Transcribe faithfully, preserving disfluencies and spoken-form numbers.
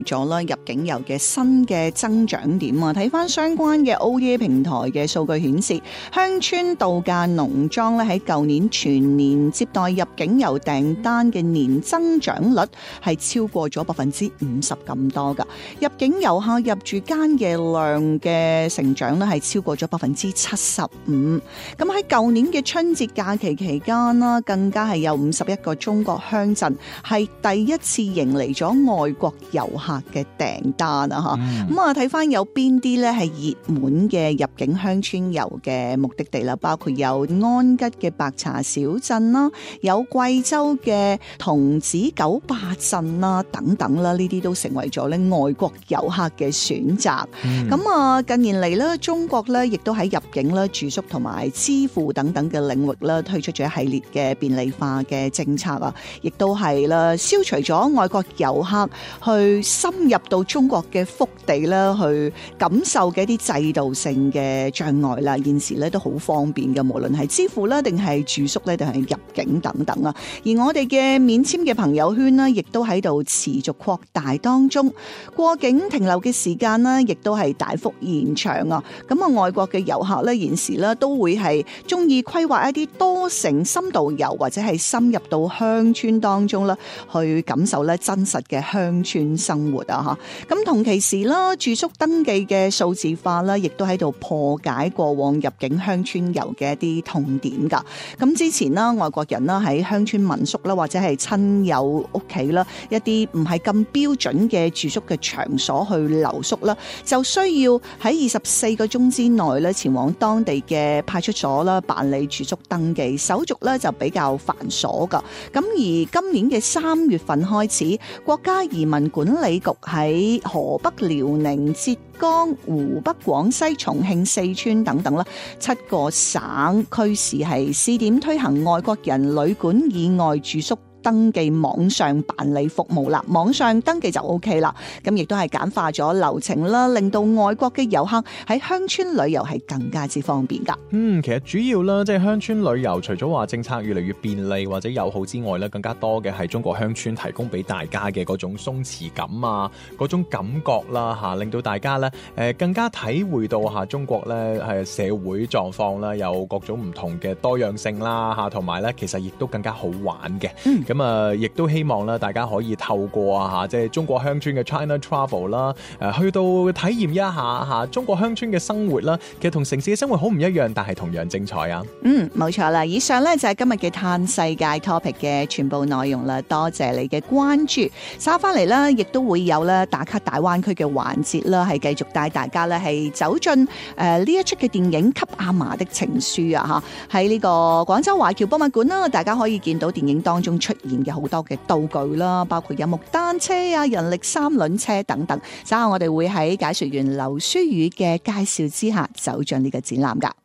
咗啦入境遊嘅新嘅增長點啊！睇翻相關嘅 O T A 平台嘅數據顯示，鄉村度假農莊咧喺舊年全年接待入境遊訂單嘅年增長率係超過咗百分之五十咁多噶。入境遊客入住間嘅量嘅成長咧係超過咗百分之七十五。咁喺舊年嘅春節假期期間啦，更加係有五十一個中國鄉鎮係第一次迎嚟咗外國遊客嘅訂單啊！吓咁啊，睇翻有邊啲咧係熱門嘅入境鄉村遊嘅目的地啦，包括有安吉嘅白茶小鎮啦，有貴州嘅桐梓九壩鎮啦，等等啦，呢啲都成為咗咧外國遊客嘅選擇。咁啊、嗯，近年嚟咧，中國咧亦都喺入境啦、住宿同埋支付等等嘅領域咧，推出咗一系列嘅便利化嘅政策啊，亦都係啦，消除咗外國遊客去深入到中國嘅腹地啦，去感受嘅一啲制度性嘅障礙啦。現時咧都好方便嘅，無論係支付啦，定係住宿咧，定係入境等等啊。而我哋嘅免簽嘅朋友圈呢，亦都喺度持續擴大當中，過境停留嘅時間呢，亦都係大幅延長啊。咁啊，外國嘅遊客咧，現時咧都會係中意規劃一啲多城深度遊，或者係深入到鄉村當中啦，去感受咧真實嘅鄉村生活啊！吓，咁同期時啦，住宿登記嘅數字化啦，亦都喺度破解過往入境鄉村遊嘅一啲痛點噶。咁之前啦，外國人啦喺鄉村民宿啦，或者係親友屋企啦，一啲唔係咁標準嘅住宿嘅場所去留宿啦，就需要喺二十四個鐘之內咧前往當地嘅派出所啦辦理住宿登記，手續咧就比較繁瑣噶。咁而今年嘅三月份開始，國家移民管理局喺河北、遼寧、浙江、湖北、廣西、重慶、四川等等啦，七個省區市係試點推行外國人旅館以外住宿登記網上辦理服務啦，網上登記就 O K 啦。咁亦都係簡化咗流程啦，令到外國嘅遊客喺鄉村旅遊係更加之方便噶。 嗯，其實主要啦，即係鄉村旅遊，除咗話政策越嚟越便利或者友好之外咧，更加多嘅係中國鄉村提供俾大家嘅嗰種鬆弛感啊，嗰種感覺啦吓，令到大家咧誒更加體會到吓中國咧係社會狀況啦，有各種唔同嘅多樣性啦吓，同埋咧其實亦都更加好玩嘅。嗯咁啊，亦都希望咧，大家可以透過啊嚇，即係中國鄉村嘅 China Travel 啦，誒去到體驗一下嚇中國鄉村嘅生活啦。其實同城市嘅生活好唔一樣，但係同樣精彩啊！ 嗯，冇錯啦。以上咧就係今日嘅嘆世界 topic 嘅全部內容啦。多謝你嘅關注。稍翻嚟啦，亦都會有咧打卡大灣區嘅環節啦，係繼續帶大家咧係走進誒呢一出嘅電影《給阿嫲的情書》啊嚇，喺呢個廣州華僑博物館啦，大家可以見到電影當中出現嘅好多嘅道具啦，包括有木單車啊、人力三輪車等等。稍後我哋會喺解說員劉書宇嘅介紹之下走進呢個展覽噶。